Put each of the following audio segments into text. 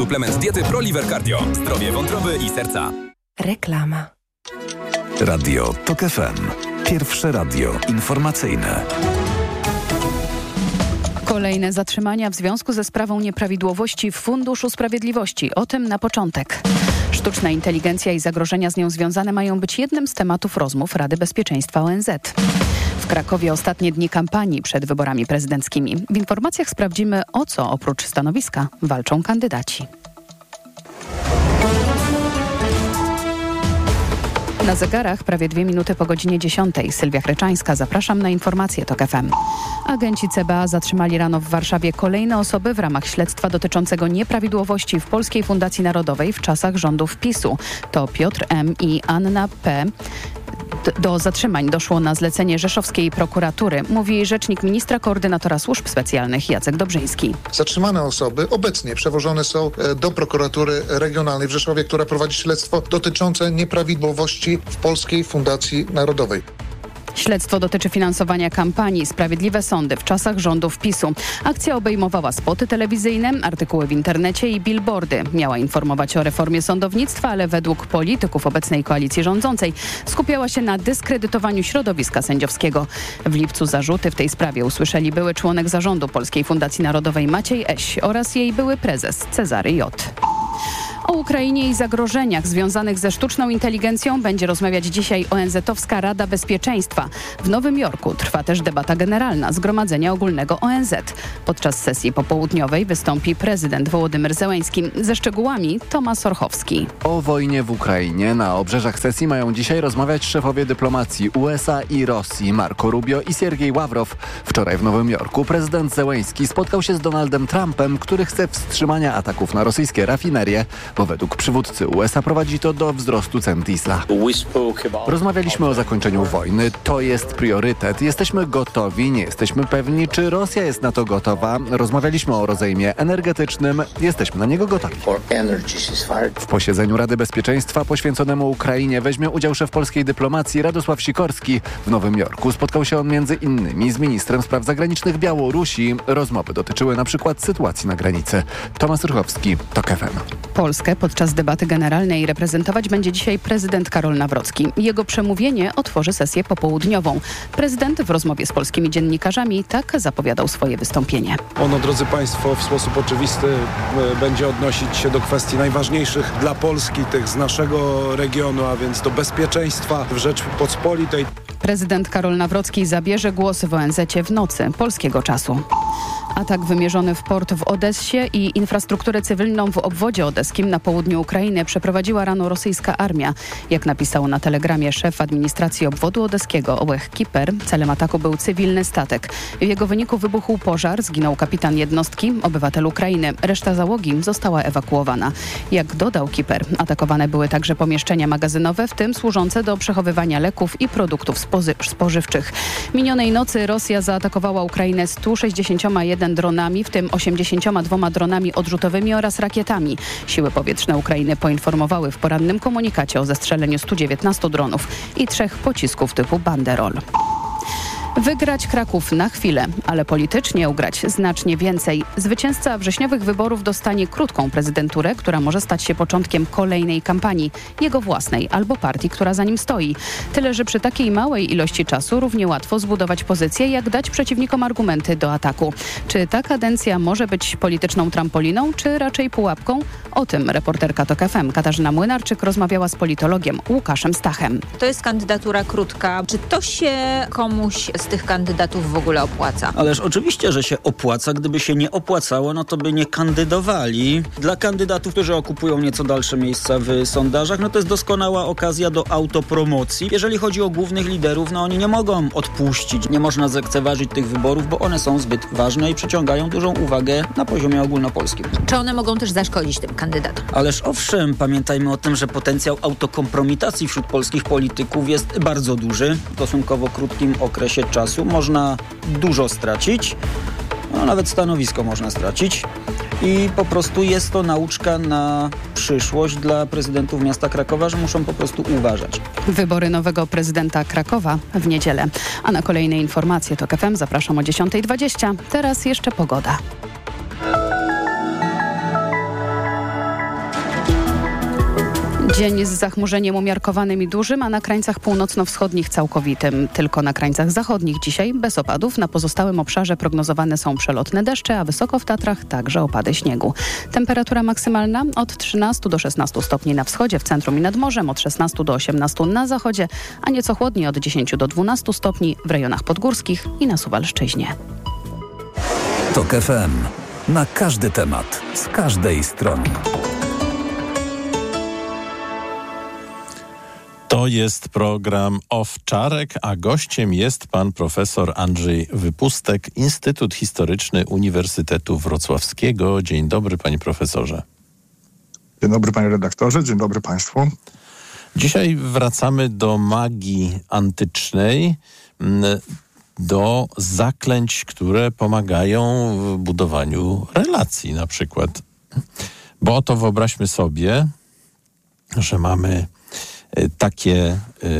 Suplement diety ProLiver Cardio. Zdrowie wątroby i serca. Reklama. Radio TOK FM. Pierwsze radio informacyjne. Kolejne zatrzymania w związku ze sprawą nieprawidłowości w Funduszu Sprawiedliwości. O tym na początek. Sztuczna inteligencja i zagrożenia z nią związane mają być jednym z tematów rozmów Rady Bezpieczeństwa ONZ. W Krakowie ostatnie dni kampanii przed wyborami prezydenckimi. W informacjach sprawdzimy, o co oprócz stanowiska walczą kandydaci. Na zegarach prawie 2 minuty po godzinie 10. Sylwia Chryczańska, zapraszam na informacje TOK FM. Agenci CBA zatrzymali rano w Warszawie kolejne osoby w ramach śledztwa dotyczącego nieprawidłowości w Polskiej Fundacji Narodowej w czasach rządów PiS-u. To Piotr M. i Anna P. Do zatrzymań doszło na zlecenie rzeszowskiej prokuratury, mówi rzecznik ministra koordynatora służb specjalnych Jacek Dobrzyński. Zatrzymane osoby obecnie przewożone są do prokuratury regionalnej w Rzeszowie, która prowadzi śledztwo dotyczące nieprawidłowości w Polskiej Fundacji Narodowej. Śledztwo dotyczy finansowania kampanii Sprawiedliwe Sądy w czasach rządów PiS-u. Akcja obejmowała spoty telewizyjne, artykuły w internecie i billboardy. Miała informować o reformie sądownictwa, ale według polityków obecnej koalicji rządzącej skupiała się na dyskredytowaniu środowiska sędziowskiego. W lipcu zarzuty w tej sprawie usłyszeli były członek zarządu Polskiej Fundacji Narodowej Maciej Eś oraz jej były prezes Cezary J. O Ukrainie i zagrożeniach związanych ze sztuczną inteligencją będzie rozmawiać dzisiaj ONZ-owska Rada Bezpieczeństwa. W Nowym Jorku trwa też debata generalna Zgromadzenia Ogólnego ONZ. Podczas sesji popołudniowej wystąpi prezydent Wołodymyr Zełenski. Ze szczegółami Tomasz Orchowski. O wojnie w Ukrainie na obrzeżach sesji mają dzisiaj rozmawiać szefowie dyplomacji USA i Rosji Marco Rubio i Siergiej Ławrow. Wczoraj w Nowym Jorku prezydent Zełenski spotkał się z Donaldem Trumpem, który chce wstrzymania ataków na rosyjskie rafinerie, bo według przywódcy USA prowadzi to do wzrostu cen diesla. Rozmawialiśmy o zakończeniu wojny. To jest priorytet. Jesteśmy gotowi, nie jesteśmy pewni, czy Rosja jest na to gotowa. Rozmawialiśmy o rozejmie energetycznym. Jesteśmy na niego gotowi. W posiedzeniu Rady Bezpieczeństwa poświęconemu Ukrainie weźmie udział szef polskiej dyplomacji Radosław Sikorski. W Nowym Jorku spotkał się on między innymi z ministrem spraw zagranicznych Białorusi. Rozmowy dotyczyły na przykład sytuacji na granicy. Tomasz Rychowski, TOK FM. Polskę podczas debaty generalnej reprezentować będzie dzisiaj prezydent Karol Nawrocki. Jego przemówienie otworzy sesję popołudniową. Prezydent w rozmowie z polskimi dziennikarzami tak zapowiadał swoje wystąpienie. Ono, drodzy Państwo, w sposób oczywisty będzie odnosić się do kwestii najważniejszych dla Polski, tych z naszego regionu, a więc do bezpieczeństwa w Rzeczypospolitej. Prezydent Karol Nawrocki zabierze głos w ONZ-cie w nocy polskiego czasu. Atak wymierzony w port w Odessie i infrastrukturę cywilną w obwodzie odeskim na południu Ukrainy przeprowadziła rano rosyjska armia. Jak napisał na telegramie szef administracji obwodu odeskiego Ołeh Kiper, celem ataku był cywilny statek. W jego wyniku wybuchł pożar, zginął kapitan jednostki, obywatel Ukrainy. Reszta załogi została ewakuowana. Jak dodał Kiper, atakowane były także pomieszczenia magazynowe, w tym służące do przechowywania leków i produktów spożywczych. Minionej nocy Rosja zaatakowała Ukrainę 161 dronami, w tym 82 dronami odrzutowymi oraz rakietami. Siły powietrzne Ukrainy poinformowały w porannym komunikacie o zestrzeleniu 119 dronów i 3 pocisków typu Banderol. Wygrać Kraków na chwilę, ale politycznie ugrać znacznie więcej. Zwycięzca wrześniowych wyborów dostanie krótką prezydenturę, która może stać się początkiem kolejnej kampanii, jego własnej albo partii, która za nim stoi. Tyle, że przy takiej małej ilości czasu równie łatwo zbudować pozycję, jak dać przeciwnikom argumenty do ataku. Czy ta kadencja może być polityczną trampoliną, czy raczej pułapką? O tym reporterka TOK FM Katarzyna Młynarczyk rozmawiała z politologiem Łukaszem Stachem. To jest kandydatura krótka. Czy to się komuś z tych kandydatów w ogóle opłaca? Ależ oczywiście, że się opłaca. Gdyby się nie opłacało, no to by nie kandydowali. Dla kandydatów, którzy okupują nieco dalsze miejsca w sondażach, no to jest doskonała okazja do autopromocji. Jeżeli chodzi o głównych liderów, no oni nie mogą odpuścić. Nie można zlekceważyć tych wyborów, bo one są zbyt ważne i przyciągają dużą uwagę na poziomie ogólnopolskim. Czy one mogą też zaszkodzić tym kandydatom? Ależ owszem, pamiętajmy o tym, że potencjał autokompromitacji wśród polskich polityków jest bardzo duży. W stosunkowo krótkim okresie czasu można dużo stracić, no, nawet stanowisko można stracić i po prostu jest to nauczka na przyszłość dla prezydentów miasta Krakowa, że muszą po prostu uważać. Wybory nowego prezydenta Krakowa w niedzielę. A na kolejne informacje TOK FM zapraszam o 10:20. Teraz jeszcze pogoda. Dzień z zachmurzeniem umiarkowanym i dużym, a na krańcach północno-wschodnich całkowitym. Tylko na krańcach zachodnich dzisiaj bez opadów. Na pozostałym obszarze prognozowane są przelotne deszcze, a wysoko w Tatrach także opady śniegu. Temperatura maksymalna od 13 do 16 stopni na wschodzie, w centrum i nad morzem, od 16 do 18 na zachodzie, a nieco chłodniej od 10 do 12 stopni w rejonach podgórskich i na Suwalszczyźnie. TOK FM. Na każdy temat, z każdej strony. To jest program Owczarek, a gościem jest pan profesor Andrzej Wypustek, Instytut Historyczny Uniwersytetu Wrocławskiego. Dzień dobry, panie profesorze. Dzień dobry, panie redaktorze, dzień dobry państwu. Dzisiaj wracamy do magii antycznej, do zaklęć, które pomagają w budowaniu relacji na przykład. Bo oto wyobraźmy sobie, że mamy takie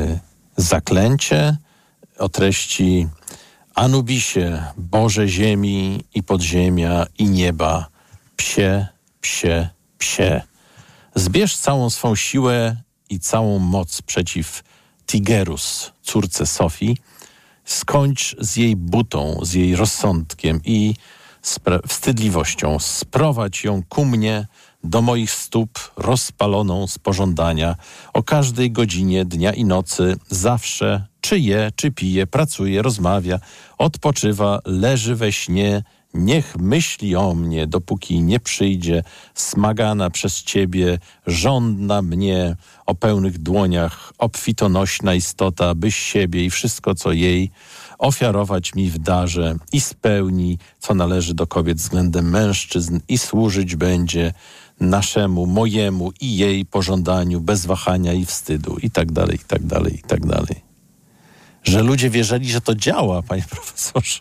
zaklęcie o treści: Anubisie, Boże ziemi i podziemia i nieba, psie, psie, psie. Zbierz całą swą siłę i całą moc przeciw Tigerus, córce Sofii. Skończ z jej butą, z jej rozsądkiem i wstydliwością. Sprowadź ją ku mnie, do moich stóp, rozpaloną z pożądania, o każdej godzinie dnia i nocy, zawsze, czy je, czy pije, pracuje, rozmawia, odpoczywa, leży we śnie, niech myśli o mnie, dopóki nie przyjdzie, smagana przez ciebie, żądna mnie, o pełnych dłoniach, obfitonośna istota, byś siebie i wszystko, co jej, ofiarować mi w darze i spełni, co należy do kobiet względem mężczyzn i służyć będzie naszemu, mojemu i jej pożądaniu bez wahania i wstydu i tak dalej, i tak dalej, i tak dalej. Że ludzie wierzyli, że to działa, panie profesorze.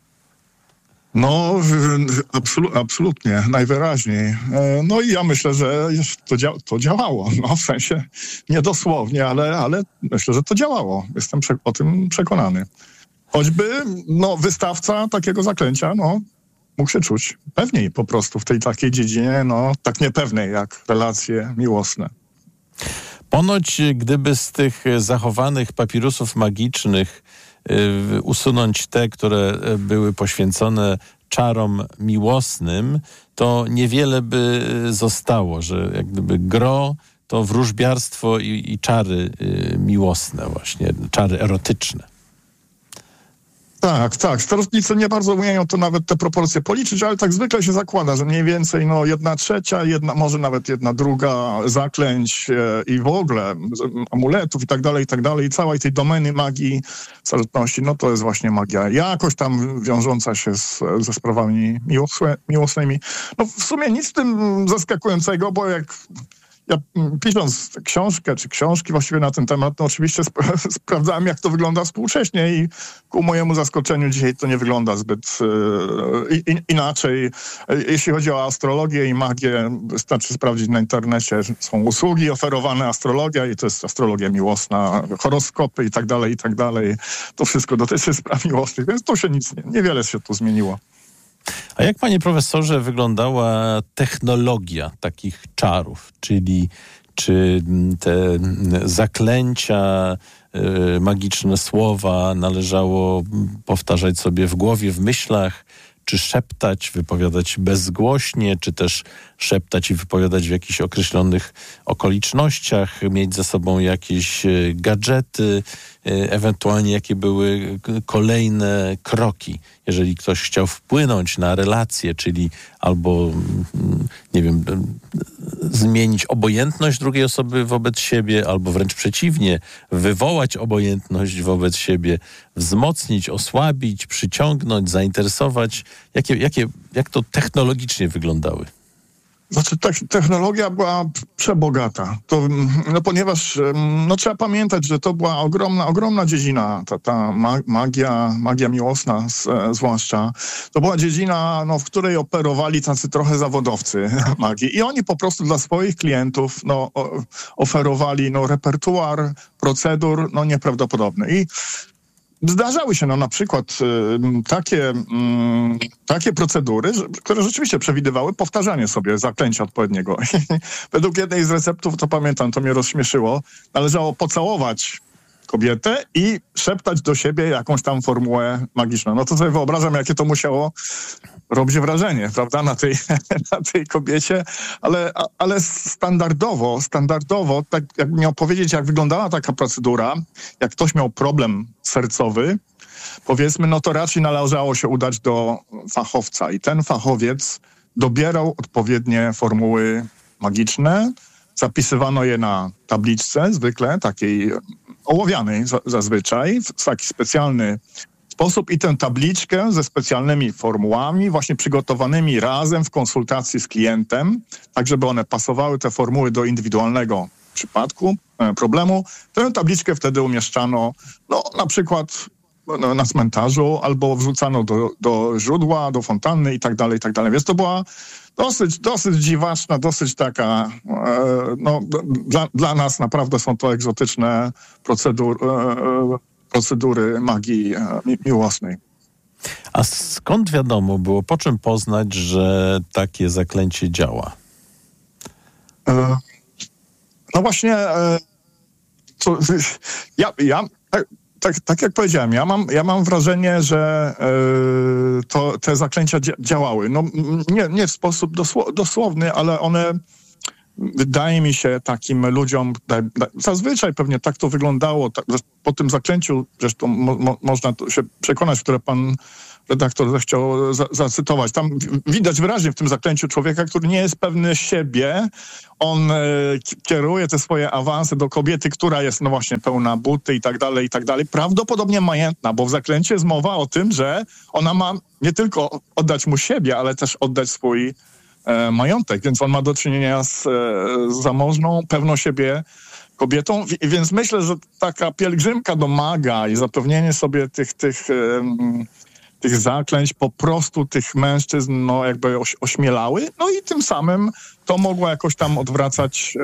No, absolutnie, najwyraźniej. No i ja myślę, że to działało. No, w sensie nie dosłownie, ale myślę, że to działało. Jestem o tym przekonany. Choćby wystawca takiego zaklęcia, mógł się czuć pewniej po prostu w tej takiej dziedzinie, tak niepewnej jak relacje miłosne. Ponoć gdyby z tych zachowanych papirusów magicznych usunąć te, które były poświęcone czarom miłosnym, to niewiele by zostało, że jak gdyby gro to wróżbiarstwo i czary miłosne właśnie, czary erotyczne. Tak. Starostnicy nie bardzo umieją to nawet te proporcje policzyć, ale tak zwykle się zakłada, że mniej więcej 1/3, może nawet 1/2 zaklęć i w ogóle amuletów i tak dalej, całej tej domeny magii starożytności, to jest właśnie magia jakoś tam wiążąca się ze sprawami miłosnymi. W sumie nic w tym zaskakującego, bo jak ja pisząc książkę, czy książki właściwie na ten temat, oczywiście sprawdzałem, jak to wygląda współcześnie i ku mojemu zaskoczeniu dzisiaj to nie wygląda zbyt inaczej. Jeśli chodzi o astrologię i magię, wystarczy sprawdzić na internecie, że są usługi oferowane, astrologia i to jest astrologia miłosna, horoskopy i tak dalej. To wszystko dotyczy spraw miłosnych, więc to się niewiele się tu zmieniło. A jak, panie profesorze, wyglądała technologia takich czarów, czy te zaklęcia, magiczne słowa należało powtarzać sobie w głowie, w myślach, czy szeptać, wypowiadać bezgłośnie, czy też szeptać i wypowiadać w jakichś określonych okolicznościach, mieć ze sobą jakieś gadżety, ewentualnie jakie były kolejne kroki, jeżeli ktoś chciał wpłynąć na relacje, czyli albo, nie wiem, zmienić obojętność drugiej osoby wobec siebie, albo wręcz przeciwnie, wywołać obojętność wobec siebie, wzmocnić, osłabić, przyciągnąć, zainteresować. Jak to technologicznie wyglądały? Znaczy, technologia była przebogata. Ponieważ trzeba pamiętać, że to była ogromna dziedzina, ta magia miłosna zwłaszcza. To była dziedzina, w której operowali tacy trochę zawodowcy magii. I oni po prostu dla swoich klientów oferowali repertuar procedur nieprawdopodobny. I zdarzały się na przykład takie procedury, które rzeczywiście przewidywały powtarzanie sobie zaklęcia odpowiedniego. Według jednej z receptów, to pamiętam, to mnie rozśmieszyło, należało pocałować kobietę i szeptać do siebie jakąś tam formułę magiczną. No to sobie wyobrażam, jakie to musiało robić wrażenie, prawda, na tej kobiecie, ale standardowo, tak jakbym miał powiedzieć, jak wyglądała taka procedura, jak ktoś miał problem sercowy, powiedzmy, no to raczej należało się udać do fachowca i ten fachowiec dobierał odpowiednie formuły magiczne, zapisywano je na tabliczce, zwykle takiej ołowianej zazwyczaj, w taki specjalny sposób i tę tabliczkę ze specjalnymi formułami, właśnie przygotowanymi razem w konsultacji z klientem, tak żeby one pasowały, te formuły, do indywidualnego przypadku, problemu. Tę tabliczkę wtedy umieszczano, no na przykład na cmentarzu albo wrzucano do źródła, do fontanny i tak dalej, i tak dalej. Więc to była dosyć dziwaczna, dosyć taka, dla nas naprawdę są to egzotyczne procedury magii miłosnej. A skąd wiadomo było, po czym poznać, że takie zaklęcie działa? No właśnie, tak jak powiedziałem, ja mam wrażenie, że te zaklęcia działały. No, nie w sposób dosłowny, ale one, wydaje mi się, takim ludziom, zazwyczaj pewnie tak to wyglądało, po tym zaklęciu, zresztą można się przekonać, które pan redaktor zechciał zacytować. Tam widać wyraźnie w tym zaklęciu człowieka, który nie jest pewny siebie. On kieruje te swoje awanse do kobiety, która jest, no właśnie, pełna buty i tak dalej, prawdopodobnie majętna, bo w zaklęciu jest mowa o tym, że ona ma nie tylko oddać mu siebie, ale też oddać swój majątek, więc on ma do czynienia z zamożną, pewną siebie kobietą, więc myślę, że taka pielgrzymka do maga i zapewnienie sobie tych zaklęć po prostu tych mężczyzn, no jakby ośmielały, no i tym samym to mogło jakoś tam odwracać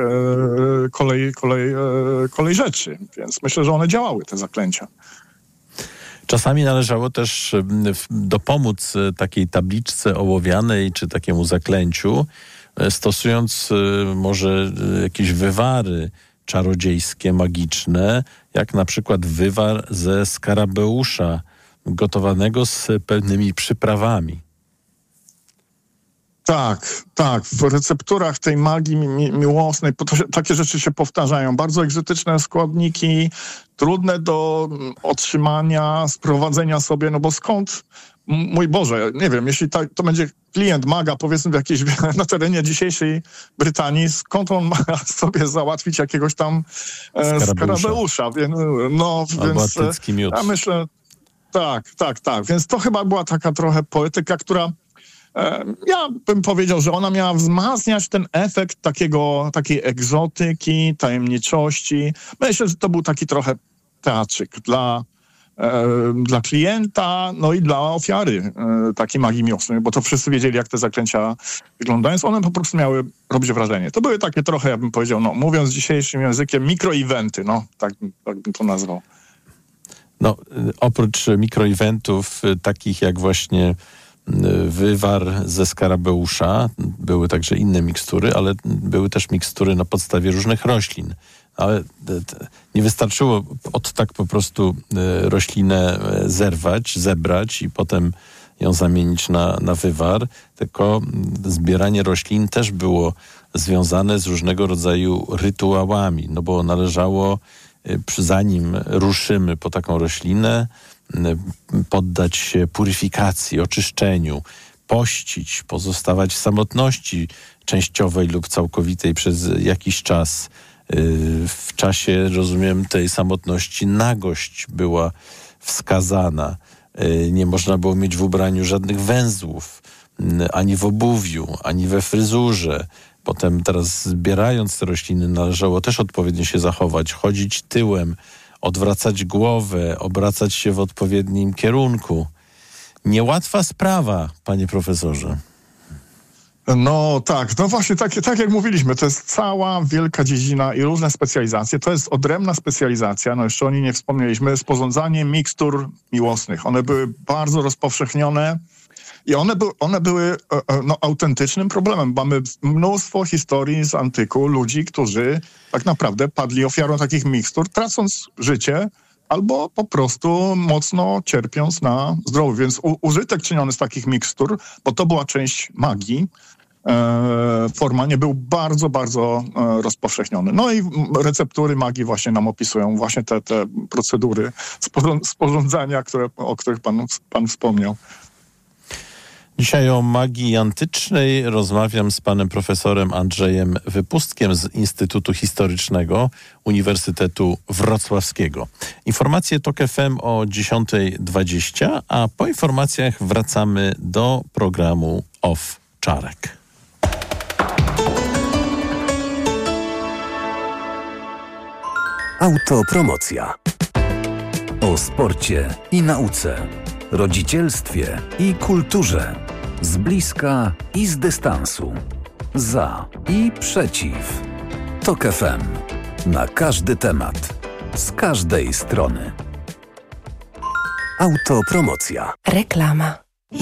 kolej rzeczy, więc myślę, że one działały, te zaklęcia. Czasami należało też dopomóc takiej tabliczce ołowianej czy takiemu zaklęciu, stosując może jakieś wywary czarodziejskie, magiczne, jak na przykład wywar ze skarabeusza, gotowanego z pewnymi przyprawami. Tak. W recepturach tej magii miłosnej takie rzeczy się powtarzają. Bardzo egzotyczne składniki, trudne do otrzymania, sprowadzenia sobie, no bo skąd, mój Boże, nie wiem, jeśli to będzie klient maga, powiedzmy na terenie dzisiejszej Brytanii, skąd on ma sobie załatwić jakiegoś tam skarabeusza? Albo atycki miód. Ja myślę, tak. Więc to chyba była taka trochę poetyka, która ja bym powiedział, że ona miała wzmacniać ten efekt takiej egzotyki, tajemniczości. Myślę, że to był taki trochę teatrzyk dla klienta, no i dla ofiary takiej magii miłosnej, bo to wszyscy wiedzieli, jak te zaklęcia wyglądają, więc one po prostu miały robić wrażenie. To były takie trochę, ja bym powiedział, no mówiąc dzisiejszym językiem, mikroeventy, no tak bym to nazwał. No, oprócz mikroeventów, takich jak właśnie wywar ze skarabeusza, były także inne mikstury, ale były też mikstury na podstawie różnych roślin. Ale nie wystarczyło tak po prostu roślinę zebrać i potem ją zamienić na wywar, tylko zbieranie roślin też było związane z różnego rodzaju rytuałami, no bo należało, zanim ruszymy po taką roślinę, poddać się puryfikacji, oczyszczeniu, pościć, pozostawać w samotności częściowej lub całkowitej przez jakiś czas. W czasie, rozumiem, tej samotności nagość była wskazana. Nie można było mieć w ubraniu żadnych węzłów, ani w obuwiu, ani we fryzurze. Potem teraz zbierając te rośliny należało też odpowiednio się zachować, chodzić tyłem, odwracać głowę, obracać się w odpowiednim kierunku. Niełatwa sprawa, panie profesorze. No tak, no właśnie tak jak mówiliśmy, to jest cała wielka dziedzina i różne specjalizacje. To jest odrębna specjalizacja, no jeszcze o niej nie wspomnieliśmy, sporządzanie mikstur miłosnych. One były bardzo rozpowszechnione i one były autentycznym problemem. Mamy mnóstwo historii z antyku, ludzi, którzy tak naprawdę padli ofiarą takich mikstur, tracąc życie, albo po prostu mocno cierpiąc na zdrowiu. Więc użytek czyniony z takich mikstur, bo to była część magii, formalnie był bardzo, bardzo rozpowszechniony. No i receptury magii właśnie nam opisują właśnie te procedury sporządzania, o których pan wspomniał. Dzisiaj o magii antycznej rozmawiam z panem profesorem Andrzejem Wypustkiem z Instytutu Historycznego Uniwersytetu Wrocławskiego. Informacje TOK FM o 10:20, a po informacjach wracamy do programu Off Czarek. Autopromocja. O sporcie i nauce, rodzicielstwie i kulturze, z bliska i z dystansu, za i przeciw. TOK FM. Na każdy temat, z każdej strony. Autopromocja. Reklama.